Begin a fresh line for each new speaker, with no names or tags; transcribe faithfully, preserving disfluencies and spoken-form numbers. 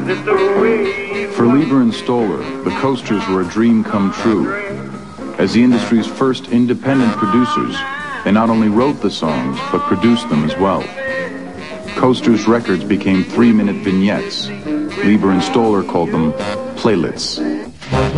For Leiber and Stoller, the Coasters were a dream come true. As the industry's first independent producers, they not only wrote the songs, but produced them as well. Coasters records became three-minute vignettes. Leiber and Stoller called them playlits.